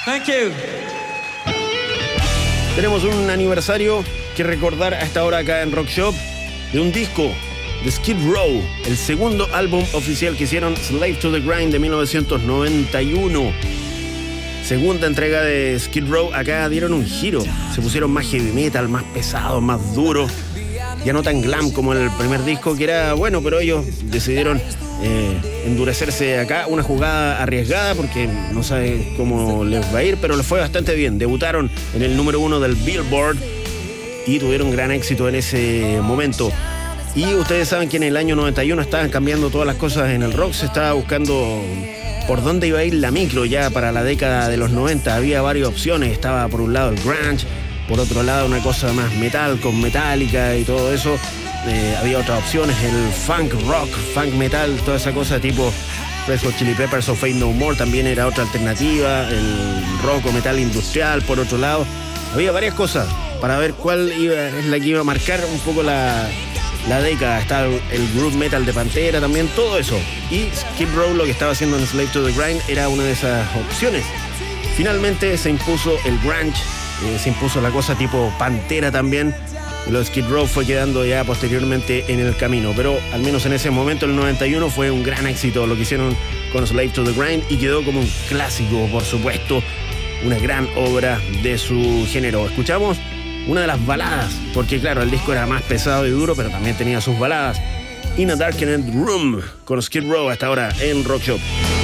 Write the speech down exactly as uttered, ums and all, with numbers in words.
Thank you. Tenemos un aniversario que recordar a esta hora acá en Rock Shop de un disco de Skid Row, el segundo álbum oficial que hicieron, Slave to the Grind, de mil novecientos noventa y uno. Segunda entrega de Skid Row. Acá dieron un giro, se pusieron más heavy metal, más pesado, más duro, ya no tan glam como el primer disco, que era bueno, pero ellos decidieron eh, endurecerse acá. Una jugada arriesgada porque no sabe cómo les va a ir, pero les fue bastante bien. Debutaron en el número uno del Billboard y tuvieron gran éxito en ese momento. Y ustedes saben que en el año noventa y uno estaban cambiando todas las cosas en el rock. Se estaba buscando por dónde iba a ir la micro ya para la década de los noventa. Había varias opciones. Estaba por un lado el grunge, por otro lado una cosa más metal con Metallica y todo eso. Eh, había otras opciones, el funk rock, funk metal, toda esa cosa tipo Red Hot Chili Peppers o Faith No More también era otra alternativa. El rock o metal industrial por otro lado. Había varias cosas para ver cuál iba, es la que iba a marcar un poco la, la década. Está el, el groove metal de Pantera también, todo eso. Y Skid Row, lo que estaba haciendo en Slave to the Grind, era una de esas opciones. Finalmente se impuso el grunge, eh, se impuso la cosa tipo Pantera también. Y lo de Skid Row fue quedando ya posteriormente en el camino, pero al menos en ese momento, el noventa y uno, fue un gran éxito lo que hicieron con Slave to the Grind y quedó como un clásico, por supuesto, una gran obra de su género. Escuchamos una de las baladas, porque claro, el disco era más pesado y duro, pero también tenía sus baladas. In a Darkened Room, con Skid Row hasta ahora en Rock Shop.